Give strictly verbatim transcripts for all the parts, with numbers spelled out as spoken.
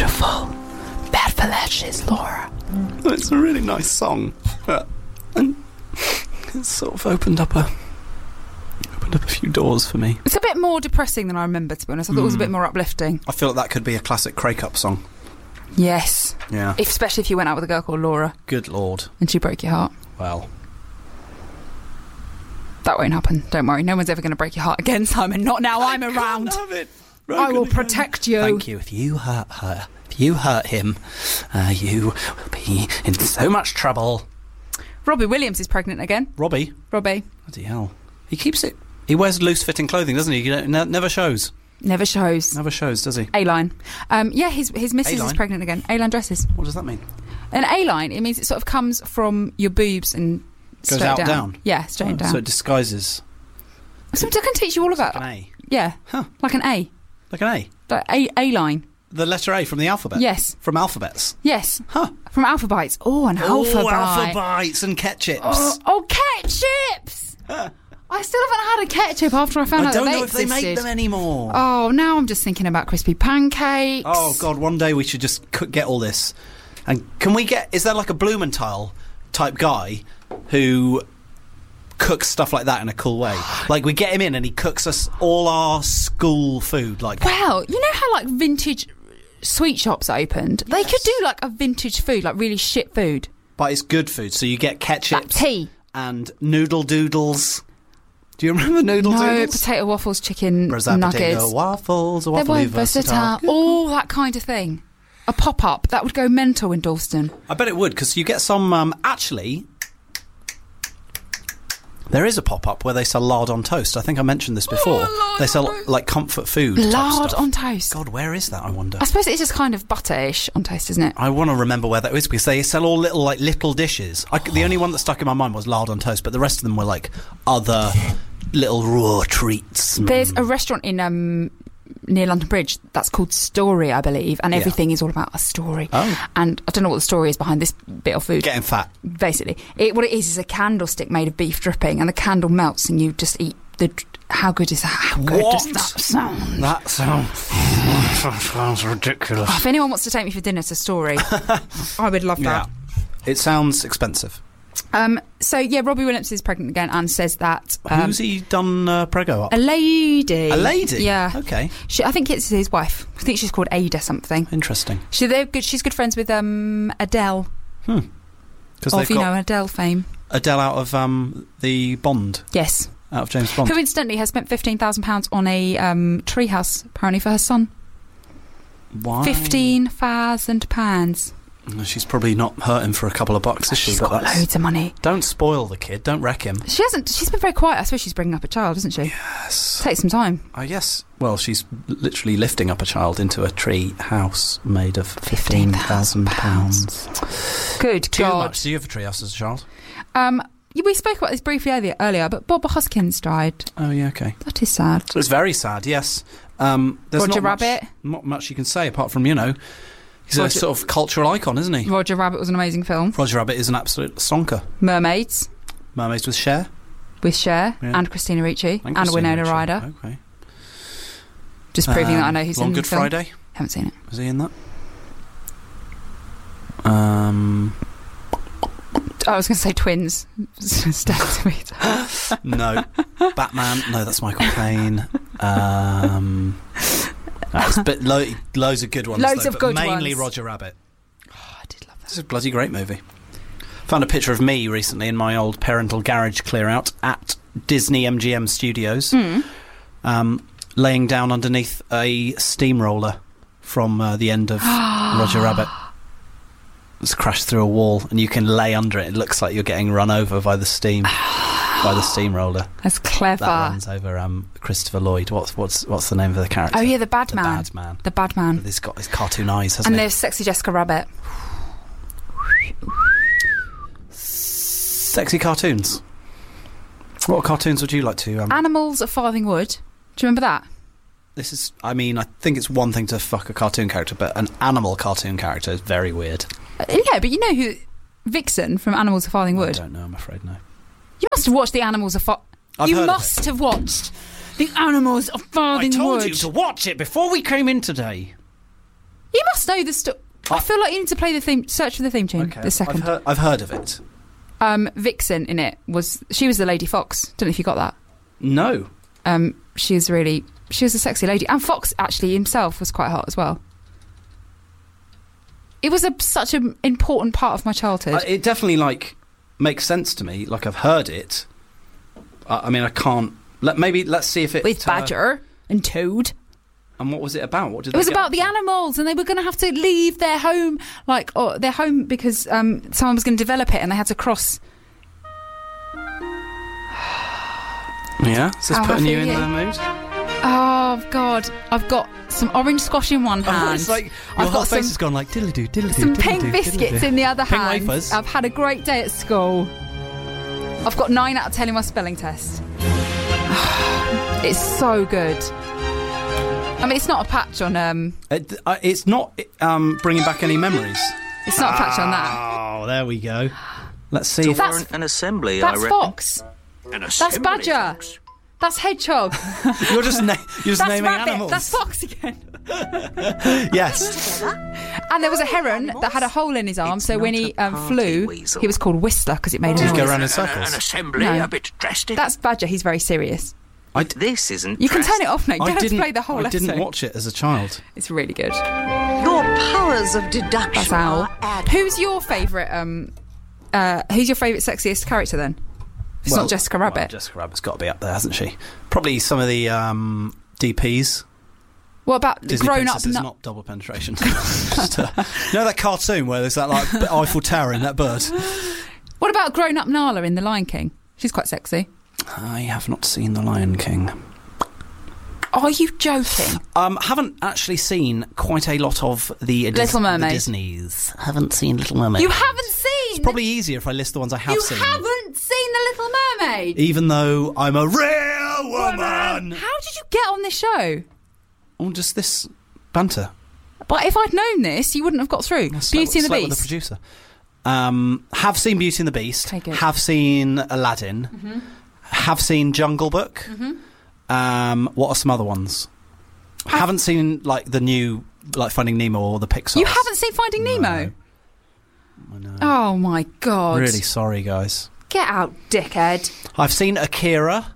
beautiful. Bad for lashes, Laura. It's a really nice song. Uh, and it's sort of opened up a opened up a few doors for me. It's a bit more depressing than I remember, to be honest. I thought mm. it was a bit more uplifting. I feel like that could be a classic Craig Up song. Yes. Yeah. If, especially if you went out with a girl called Laura. Good Lord. And she broke your heart. Well. That won't happen. Don't worry. No one's ever going to break your heart again, Simon. Not now I I'm around. Have it. I will protect you. Thank you. If you hurt her, if you hurt him, uh, you will be in so much trouble. Robbie Williams is pregnant again. Robbie? Robbie. Bloody hell. He keeps it... He wears loose-fitting clothing, doesn't he? He ne- never shows. Never shows. Never shows, does he? A-line. Um, yeah, his his missus A-line? is pregnant again. A-line dresses. What does that mean? An A-line, it means it sort of comes from your boobs and Goes straight out down. down? Yeah, straight Oh, down. So it disguises... So I can teach you all about Like an A? Yeah. Huh. Like an A. Like an A? Like A, A-line. The letter A from the alphabet? Yes. From alphabets? Yes. Huh. From Alpha Bites. Oh, an Oh, Alpha Bite. Alpha Bites and ketchups. Oh, oh ketchups! I still haven't had a ketchup after I found I out don't that they know if they existed. make them anymore. Oh, now I'm just thinking about crispy pancakes. Oh, God, one day we should just cook, get all this. And can we get... Is there like a Blumenthal type guy who cooks stuff like that in a cool way? Like, we get him in and he cooks us all our school food. Like, Well, you know how, like, vintage sweet shops opened? They Yes. could do, like, a vintage food, like really shit food. but it's good food. So you get ketchup Like tea. and noodle doodles. Do you remember noodle No, doodles? potato waffles, chicken Rosetta nuggets. potato waffles, They waffle weren't versatile. All that kind of thing. A pop-up. That would go mental in Dalston. I bet it would, because you get some... Um, actually, there is a pop-up where they sell lard on toast. I think I mentioned this before. Oh, lard they sell, on toast. like, comfort food type Lard stuff. on toast. God, where is that, I wonder? I suppose it's just kind of butter-ish on toast, isn't it? I want to remember where that is, because they sell all little, like, little dishes. I, the only one that stuck in my mind was lard on toast, but the rest of them were, like, other little raw treats. There's a restaurant in um, near London Bridge that's called Story, I believe, and Yeah. everything is all about a story. Oh. And I don't know what the story is behind this bit of food. Getting fat. Basically, it, what it is is a candlestick made of beef dripping, and the candle melts, and you just eat the. How good is that? How good What? does that sound? That sounds, that sounds ridiculous. Oh, if anyone wants to take me for dinner to Story, I would love Yeah. that. It sounds expensive. Um, so yeah, Robbie Williams is pregnant again and says that um, Who's he done uh, Prego up? a lady. A lady? Yeah. Okay. She, I think it's his wife. I think she's called Ada something. Interesting. She, they're good. She's good friends with um, Adele. Hmm. Because Of they've you got know Adele fame. Adele out of um, the Bond, Yes. out of James Bond. Who incidentally has spent fifteen thousand pounds on a um, treehouse apparently for her son. Why? Fifteen thousand pounds. She's probably not hurting for a couple of bucks, is she? She's But got that's- loads of money. Don't spoil the kid. Don't wreck him. She hasn't. She's been very quiet. I suppose she's bringing up a child, isn't she? Yes. Takes some time. Oh, yes. Well, she's literally lifting up a child into a tree house made of fifteen thousand pounds. Good Too God. much. Do you have a tree house as a child? Um, we spoke about this briefly earlier, earlier, but Bob Hoskins died. Oh, yeah, okay. That is sad. It's very sad, yes. Um, there's Roger not much, Rabbit. Not much you can say apart from, you know, he's Roger- a sort of cultural icon, isn't he? Roger Rabbit was an amazing film. Roger Rabbit is an absolute stonker. Mermaids Mermaids with Cher. with Cher Yeah. and Christina Ricci and, Christina Winona Ricci. Ryder. Okay. Just proving Um, that I know who's Long in Good the film. Friday. Haven't seen it. Was he in that? Um, I was going to say Twins. Stan Smith. no. Batman. No, that's Michael Caine. Um, that's but lo- loads of good ones. Loads though, of but good mainly ones. Roger Rabbit. Oh, I did love that. This is a bloody great movie. Found a picture of me recently in my old parental garage clear out at Disney M G M Studios, Mm. um, laying down underneath a steamroller from uh, the end of Roger Rabbit. It's crashed through a wall, and you can lay under it. It looks like you're getting run over by the steam, by the steamroller. That's clever. That runs over um, Christopher Lloyd. What's what's what's the name of the character? Oh, yeah, the bad the man. bad man. The bad man. He's got his cartoon eyes, hasn't And he? there's Sexy Jessica Rabbit. Sexy cartoons. What cartoons would you like to? Um, Animals at Farthing Wood. Do you remember that? this is. I mean, I think it's one thing to fuck a cartoon character, but an animal cartoon character is very weird. Uh, yeah, but you know who... Vixen from Animals at Farthing I Wood. don't know. I'm afraid no. You must have watched the Animals of Far... I've You heard of must have watched the Animals of Farthing I told Wood. you to watch it before we came in today. You must know the story. I, I feel like you need to play the theme. Search for the theme tune. Okay. The second. I've heard, I've heard of it. Um, Vixen in it was she was the Lady Fox. Don't know if you got that. No. Um, she was really she was a sexy lady, and Fox actually himself was quite hot as well. It was a such an important part of my childhood. Uh, it definitely like makes sense to me. Like I've heard it. I, I mean, I can't. Let maybe let's see if it with Badger uh, and Toad. And what was it about? What did it was they about the animals, and they were going to have to leave their home, like oh, their home, because um, someone was going to develop it, and they had to cross. Yeah, is this How putting happy you in are you? the mood? Oh God, I've got some orange squash in one hand. Oh, it's like your I've whole got face some, has gone like diddly doo, diddly doo, some diddly pink doo, biscuits diddly doo. in the other Pink hand. wafers. I've had a great day at school. I've got nine out of ten in my spelling test. It's so good. I mean, it's not a patch on. Um, It, uh, it's not um, bringing back any memories. It's not a patch on that. Oh, there we go. Let's see. So If That's- an assembly, That's I reckon. Fox. An That's assembly, Badger. folks. That's Hedgehog. you're just na- you're just That's naming Rabbit. animals. That's Fox again. Yes. And there was a heron that had a hole in his arm, It's so when not he a um, party flew, weasel. he was called Whistler because it made a Just go noise. around in An, circles. an assembly, No. a bit drastic. That's Badger. He's very serious. I, d- This isn't. You can turn it drastic. off now. You I don't have to didn't. play the whole I didn't episode. watch it as a child. It's really good. Your powers of deduction That's Al. are added. Who's your favourite? Um, uh, who's your favourite sexiest character then? It's Well, not Jessica Rabbit. Well, Jessica Rabbit's got to be up there, hasn't she? Probably some of the um, D Ps. What about Disney grown up? princesses, nu- not double penetration. Just, uh, you know that cartoon where there's that like Eiffel Tower in that bird? What about grown up Nala in The Lion King? She's quite sexy. I have not seen The Lion King. Are you joking? Um, haven't actually seen quite a lot of the Little Mermaid. The Disneys. Haven't seen Little Mermaid. You haven't seen. It's probably easier if I list the ones I have you seen. haven't seen The Little Mermaid. Even though I'm a real woman. How did you get on this show? Oh, just this banter. But if I'd known this, you wouldn't have got through. Slept- Beauty and the slept with Beast. the producer. Um, have seen Beauty and the Beast. Okay, good. Have seen Aladdin. Mm-hmm. Have seen Jungle Book. Mm-hmm. Um, what are some other ones? Have- haven't seen like the new like Finding Nemo or the Pixar. You haven't seen Finding Nemo? No. I know. Oh my God. Really sorry, guys. Get out, dickhead. I've seen Akira.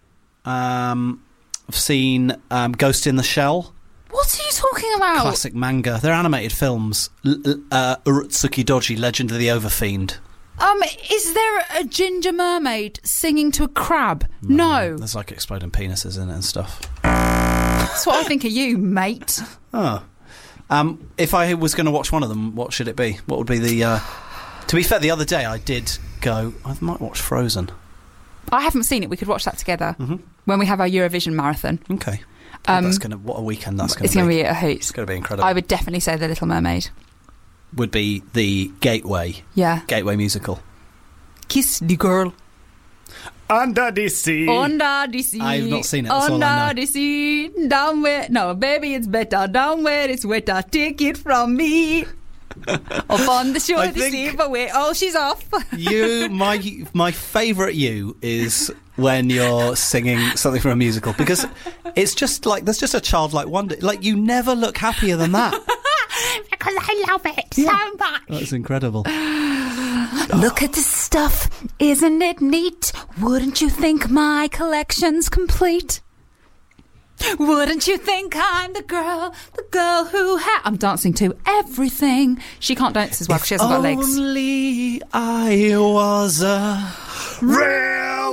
Um, I've seen um, Ghost in the Shell. What are you talking about? Classic manga. They're animated films. L- l- uh, Urutsuki Doji, Legend of the Overfiend. Um, is there a ginger mermaid singing to a crab? No. There's like exploding penises in it and stuff. That's what I think of you, mate. Oh. Um, if I was going to watch one of them, what should it be? What would be the... Uh... To be fair, the other day I did go... I might watch Frozen. I haven't seen it. We could watch that together Mm-hmm. when we have our Eurovision marathon. Okay. God, Um, that's gonna, what a weekend that's going to be. It's going to be a hoot. It's going to be incredible. I would definitely say The Little Mermaid. Would be the gateway. Yeah. Gateway musical. Kiss the girl. Under the sea. Under the sea. I've not seen it, that's all Under I know. the sea. Down where... No, baby, it's better. Down where it's wetter. Take it from me. Up on the shore I of the think- sea, but wait, oh, she's off. You, my my favourite you is when you're singing something from a musical, because it's just like there's just a childlike wonder. Like you never look happier than that. Because I love it so much. That's incredible. Look at this stuff, isn't it neat? Wouldn't you think my collection's complete? Wouldn't you think I'm the girl, the girl who ha- I'm dancing to everything. She can't dance as well because she hasn't got legs. Only I was a real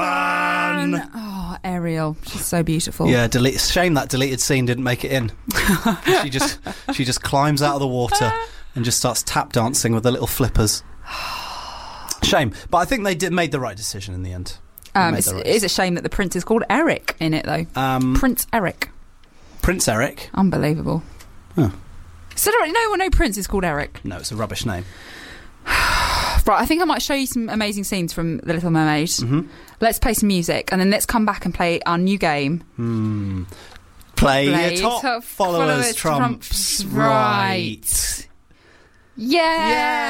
woman. Oh, Ariel, she's so beautiful. Yeah, delete. Shame that deleted scene didn't make it in. she just she just climbs out of the water and just starts tap dancing with the little flippers. Shame, but I think they did made the right decision in the end. They Um, made it's, the right it is a shame that the prince is called Eric in it, though. Um, Prince Eric. Prince Eric. Unbelievable. Huh. So no no one know Prince is called Eric. No, it's a rubbish name. Right, I think I might show you some amazing scenes from The Little Mermaid. Mm-hmm. Let's play some music, and then let's come back and play our new game. Hmm. Play, Play your top, top followers, followers trumps, trumps right. right. Yeah!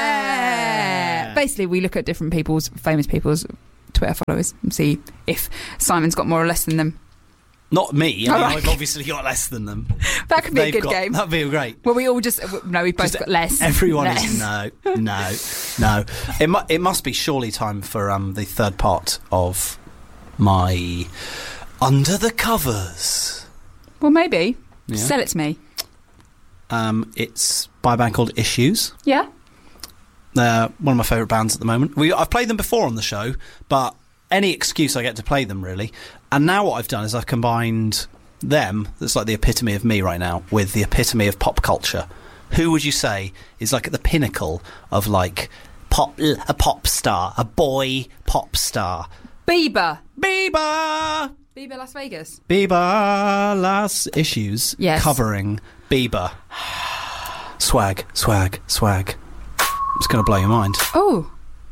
Yeah. Basically, we look at different people's, famous people's Twitter followers and see if Simon's got more or less than them. Not me. I mean, right. I've obviously got less than them. That could be They've a good got, game. That'd be great. Well, we all just... No, we've both Just got less. Everyone less. is no, no, no. It mu- it must be surely time for um the third part of my Under the Covers. Well, maybe. Yeah. Sell it to me. Um, it's by a band called Issues. Yeah? They're one of my favourite bands at the moment. We I've played them before on the show, but any excuse I get to play them, really. And now what I've done is I've combined them, that's like the epitome of me right now, with the epitome of pop culture. Who would you say is like at the pinnacle of like pop, a pop star, a boy pop star? Bieber. Bieber! Bieber Las Vegas. Bieber Last Issues Yes. covering Bieber. Swag, swag, swag. It's going to blow your mind. Oh.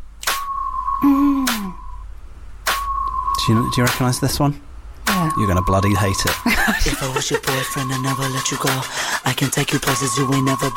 Mm. Do you, do you recognise this one? Yeah. You're going to bloody hate it. If I was your boyfriend, I'd never let you go. I can take you places you ain't never